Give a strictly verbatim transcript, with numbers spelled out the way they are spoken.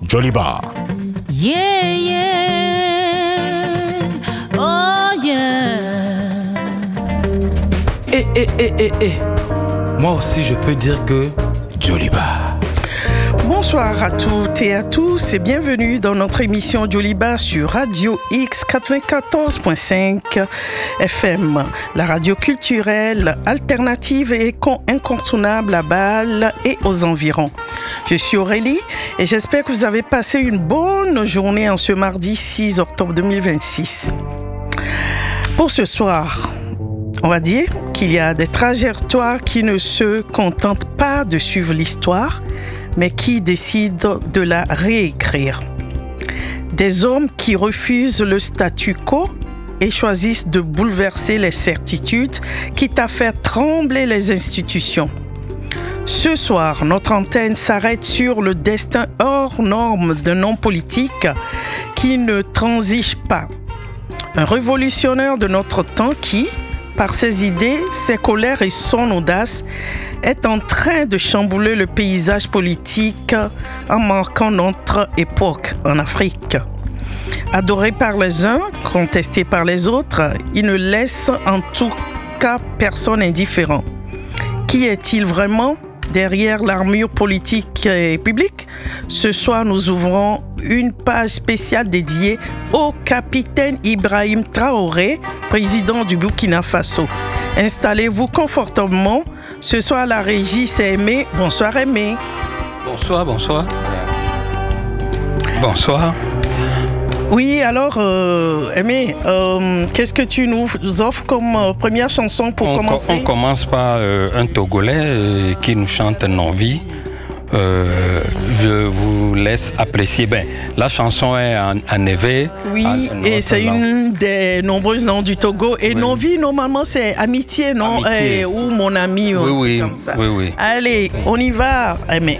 Joliba. Yeah, yeah, oh yeah. Eh, eh, eh, eh, eh. Moi aussi, je peux dire que Joliba. Bonsoir à toutes et à tous et bienvenue dans notre émission Joliba sur Radio X quatre-vingt-quatorze virgule cinq F M, la radio culturelle alternative et incontournable à Bâle et aux environs. Je suis Aurélie et j'espère que vous avez passé une bonne journée en ce mardi six octobre deux mille vingt-six. Pour ce soir, on va dire qu'il y a des trajectoires qui ne se contentent pas de suivre l'histoire, mais qui décident de la réécrire. Des hommes qui refusent le statu quo et choisissent de bouleverser les certitudes, quitte à faire trembler les institutions. Ce soir, notre antenne s'arrête sur le destin hors norme d'un homme politique qui ne transige pas. Un révolutionnaire de notre temps qui, par ses idées, ses colères et son audace, est en train de chambouler le paysage politique en marquant notre époque en Afrique. Adoré par les uns, contesté par les autres, il ne laisse en tout cas personne indifférent. Qui est-il vraiment derrière l'armure politique et publique? Ce soir, nous ouvrons une page spéciale dédiée au capitaine Ibrahim Traoré, président du Burkina Faso. Installez-vous confortablement. Ce soir, la régie, c'est Aimé. Bonsoir, Aimé. Bonsoir, bonsoir. Bonsoir. Oui, alors, euh, Aimé, euh, qu'est-ce que tu nous offres comme euh, première chanson pour on commencer? co- On commence par euh, un Togolais euh, qui nous chante Novi. Euh, je vous laisse apprécier. Ben, la chanson est en, en éveil. Oui, et c'est langue. Une des nombreuses langues du Togo. Et oui. Novi, normalement, c'est amitié, non? Amitié. Eh, ou mon ami, oui, ou oui, comme ça. oui, oui. Allez, on y va, Aimé.